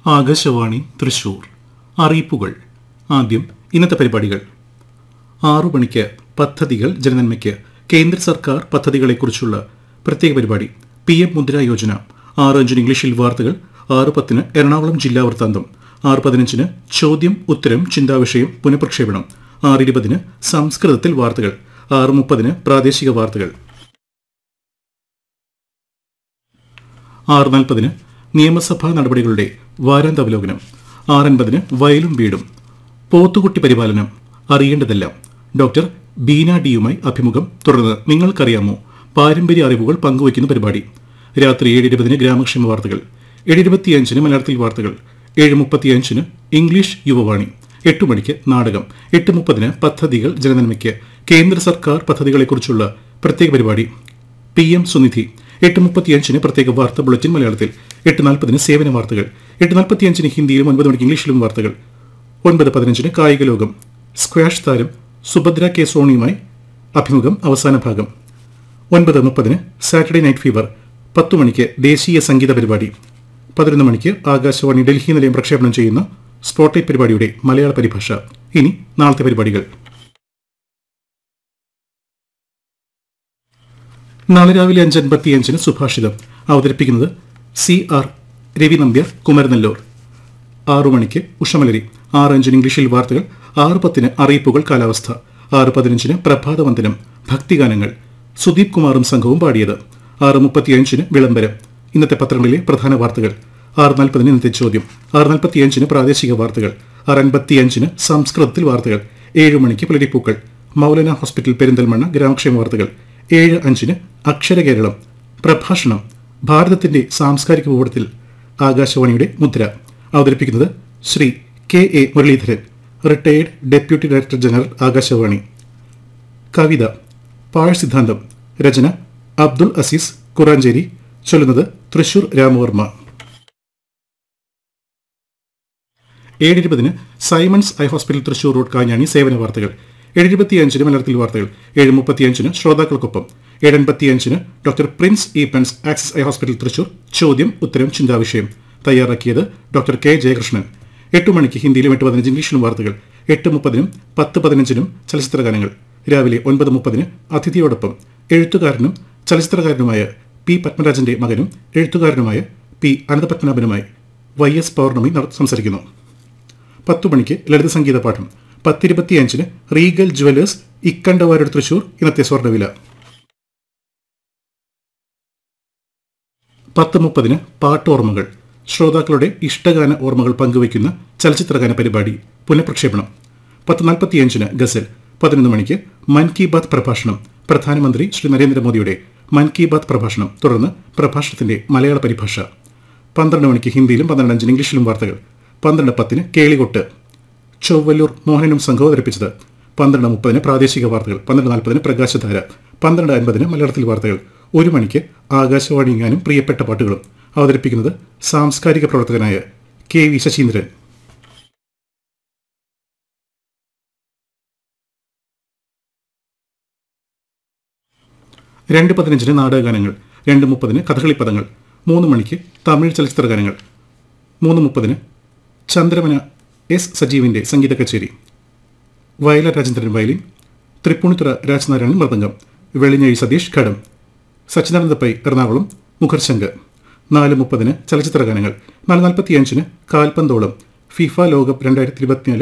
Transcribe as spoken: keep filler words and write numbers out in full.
ആകാശവാണി തൃശൂർ. അറിയിപ്പുകൾ. ആദ്യം ഇന്നത്തെ പരിപാടികൾ. ആറു മണിക്ക് പദ്ധതികൾ ജനനന്മയ്ക്ക് കേന്ദ്ര സർക്കാർ പദ്ധതികളെക്കുറിച്ചുള്ള പ്രത്യേക പരിപാടി പി എം മുദ്ര യോജന. ആറ് അഞ്ചിന് ഇംഗ്ലീഷിൽ വാർത്തകൾ. ആറ് പത്തിന് എറണാകുളം ജില്ലാ വൃത്താന്തം. ആറ് പതിനഞ്ചിന് ചോദ്യം ഉത്തരം ചിന്താവിഷയം പുനഃപ്രക്ഷേപണം. ആറ് ഇരുപതിന് സംസ്കൃതത്തിൽ വാർത്തകൾ. ആറ് മുപ്പതിന് പ്രാദേശിക വാർത്തകൾ. ആറ് നാൽപ്പതിന് നിയമസഭാ നടപടികളുടെ വാരാന്താവലോകനം. ആറൻപതിന് വയലും വീടും. പോത്തുകുട്ടി പരിപാലനം അറിയേണ്ടതെല്ലാം ഡോക്ടർ ബീന ഡിയുമായി അഭിമുഖം. തുടർന്ന് നിങ്ങൾക്കറിയാമോ പാരമ്പര്യ അറിവുകൾ പങ്കുവയ്ക്കുന്ന പരിപാടി. രാത്രി ഏഴ് ഇരുപതിന് ഗ്രാമക്ഷേമ വാർത്തകൾ. ഏഴ് ഇരുപത്തിയഞ്ചിന് മലയാളത്തിൽ വാർത്തകൾ. ഏഴ് മുപ്പത്തിയഞ്ചിന് ഇംഗ്ലീഷ് യുവവാണി. എട്ട് മണിക്ക് നാടകം. എട്ട് മുപ്പതിന് പദ്ധതികൾ ജനനന്മയ്ക്ക് കേന്ദ്ര സർക്കാർ പദ്ധതികളെക്കുറിച്ചുള്ള പ്രത്യേക പരിപാടി പി എം സുനിധി. എട്ട് മുപ്പത്തിയഞ്ചിന് പ്രത്യേക വാർത്താ ബുള്ളറ്റിൻ മലയാളത്തിൽ. എട്ട് നാൽപ്പതിന് സേവന വാർത്തകൾ. എട്ട് നാൽപ്പത്തിയഞ്ചിന് ഹിന്ദിയിലും ഒൻപത് മണിക്ക് ഇംഗ്ലീഷിലും വാർത്തകൾ. ഒൻപത് പതിനഞ്ചിന് കായിക ലോകം. സ്ക്വാഷ് താരം സുഭദ്ര കെ സോണിയുമായി അഭിമുഖം അവസാന ഭാഗം. ഒൻപത് മുപ്പതിന് സാറ്റർഡേ നൈറ്റ് ഫീവർ. പത്തു മണിക്ക് ദേശീയ സംഗീത പരിപാടി. പതിനൊന്ന് മണിക്ക് ആകാശവാണി ഡൽഹി നിലയം പ്രക്ഷേപണം ചെയ്യുന്ന സ്പോട്ട്ലൈറ്റ് പരിപാടിയുടെ മലയാള പരിഭാഷ. ഇനി നാളത്തെ പരിപാടികൾ. നാളെ രാവിലെ അഞ്ച് അൻപത്തിയഞ്ചിന് സുഭാഷിതം. അവതരിപ്പിക്കുന്നത് സി ആർ രവി നമ്പ്യാർ കുമരനെല്ലൂർ. ആറു മണിക്ക് ഉഷമലരി. ആറ് അഞ്ചിന് ഇംഗ്ലീഷിൽ വാർത്തകൾ. ആറ് പത്തിന് അറിയിപ്പുകൾ കാലാവസ്ഥ. ആറ് പതിനഞ്ചിന് പ്രഭാതവന്ദനം ഭക്തിഗാനങ്ങൾ സുദീപ് കുമാറും സംഘവും പാടിയത്. ആറ് മുപ്പത്തിയഞ്ചിന് വിളംബരം ഇന്നത്തെ പത്രങ്ങളിലെ പ്രധാന വാർത്തകൾ. ആറ് നാൽപ്പതിന് ഇന്നത്തെ ചോദ്യം. ആറ് നാൽപ്പത്തിയഞ്ചിന് പ്രാദേശിക വാർത്തകൾ. ആറ് അൻപത്തിയഞ്ചിന് സംസ്കൃതത്തിൽ വാർത്തകൾ. ഏഴ് മണിക്ക് പുലരിപ്പൂക്കൾ. മൗലാന ഹോസ്പിറ്റൽ പെരിന്തൽമണ്ണ ഗ്രാമക്ഷേമ വാർത്തകൾ. ഏഴ് അഞ്ചിന് അക്ഷര കേരളം പ്രഭാഷണം ഭാരതത്തിന്റെ സാംസ്കാരിക ഭൂപടത്തിൽ ആകാശവാണിയുടെ മുദ്ര. അവതരിപ്പിക്കുന്നത് Shri K A Muraleedharan, retired deputy director general Akashvani. കവിത പാഴ് സിദ്ധാന്തം. രചന അബ്ദുൾ അസീസ് കുറാഞ്ചേരി. ചൊല്ലുന്നത് തൃശൂർ രാമവർമ്മ. ഏഴ് ഇരുപതിന് Symons eye hospital Thrissur road Kanjani സേവന വാർത്തകൾ. ഏഴ് ഇരുപത്തിയഞ്ചിന് മലയാളത്തിൽ വാർത്തകൾ. ഏഴ് മുപ്പത്തിയഞ്ചിന് ശ്രോതാക്കൾക്കൊപ്പം. ഏഴ് അൻപത്തിയഞ്ചിന് doctor Prince E Pence axis eye hospital Thrissur ചോദ്യം ഉത്തരം ചിന്താവിഷയം. തയ്യാറാക്കിയത് ഡോക്ടർ കെ ജയകൃഷ്ണൻ. എട്ട് മണിക്ക് ഹിന്ദിയിലും എട്ട് പതിനഞ്ച് ഇംഗ്ലീഷിലും വാർത്തകൾ. എട്ട് മുപ്പതിനും പത്ത് പതിനഞ്ചിനും ചലച്ചിത്രഗാനങ്ങൾ. രാവിലെ ഒൻപത് മുപ്പതിന് അതിഥിയോടൊപ്പം എഴുത്തുകാരനും ചലച്ചിത്രകാരനുമായ പി പത്മരാജന്റെ മകനും എഴുത്തുകാരനുമായ പി അനന്തപത്മനാഭനുമായി വൈ എസ് പൗർണമി സംസാരിക്കുന്നു. പത്തു മണിക്ക് ലളിത സംഗീത പാഠം. പത്തിരുപത്തിയഞ്ചിന് റീഗൽ ജുവലേഴ്സ് ഇക്കണ്ടവാരുടെ തൃശൂർ ഇന്നത്തെ സ്വർണ്ണവില. പത്ത് മുപ്പതിന് പാട്ടോർമ്മകൾ ശ്രോതാക്കളുടെ ഇഷ്ടഗാന ഓർമ്മകൾ പങ്കുവയ്ക്കുന്ന ചലച്ചിത്രഗാന പരിപാടി പുനഃപ്രക്ഷേപണം. പത്ത് നാൽപ്പത്തിയഞ്ചിന് ഗസൽ. പതിനൊന്ന് മണിക്ക് മൻ കി ബാത്ത് പ്രഭാഷണം. പ്രധാനമന്ത്രി ശ്രീ നരേന്ദ്രമോദിയുടെ മൻ കി ബാത്ത് പ്രഭാഷണം. തുടർന്ന് പ്രഭാഷണത്തിന്റെ മലയാള പരിഭാഷ. പന്ത്രണ്ട് മണിക്ക് ഹിന്ദിയിലും പന്ത്രണ്ട് അഞ്ചിന് ഇംഗ്ലീഷിലും വാർത്തകൾ. പന്ത്രണ്ട് പത്തിന് കേളികൊട്ട് ചൊവ്വല്ലൂർ മോഹനനും സംഘവും അവതരിപ്പിച്ചത്. പന്ത്രണ്ട് മുപ്പതിന് പ്രാദേശിക വാർത്തകൾ. പന്ത്രണ്ട് നാൽപ്പതിന് പ്രകാശധാര. പന്ത്രണ്ട് അൻപതിന് മലയാളത്തിൽ വാർത്തകൾ. ഒരു മണിക്ക് ആകാശവാണിങ്ങാനും പ്രിയപ്പെട്ട പാട്ടുകളും. അവതരിപ്പിക്കുന്നത് സാംസ്കാരിക പ്രവർത്തകനായ കെ വി ശശീന്ദ്രൻ. രണ്ട് പതിനഞ്ചിന് നാടകഗാനങ്ങൾ. രണ്ട് മുപ്പതിന് കഥകളിപ്പദങ്ങൾ. മൂന്ന് മണിക്ക് തമിഴ് ചലച്ചിത്ര ഗാനങ്ങൾ. മൂന്ന് മുപ്പതിന് ചന്ദ്രമന എസ് സജീവിന്റെ സംഗീത കച്ചേരി. വയല രാജേന്ദ്രൻ വയലിൻ. തൃപ്പൂണിത്തുറ രാജനാരായണൻ മൃദംഗം. വെളിഞ്ഞഴി സതീഷ് ഘടം. സച്ചിദാനന്ദ പൈ എറണാകുളം മുഖർശങ്ക്. നാല് മുപ്പതിന് ചലച്ചിത്ര ഗാനങ്ങൾ. നാല് നാൽപ്പത്തിയഞ്ചിന് കാൽപന്തോളം ഫിഫ ലോകകപ്പ് രണ്ടായിരത്തി ഇരുപത്തിനാല്